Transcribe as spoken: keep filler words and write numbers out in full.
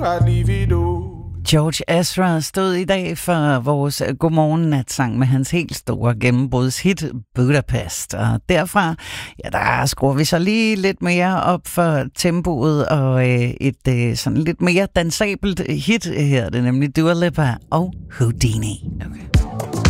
pra livido. George Ezra stod i dag for vores godmorgen-natsang med hans helt store gennembrudshit Budapest. Og derfra, ja, der skruer vi så lige lidt mere op for tempoet og øh, et øh, sådan lidt mere dansabelt hit her. Det er nemlig Dua Lipa og Houdini. Okay.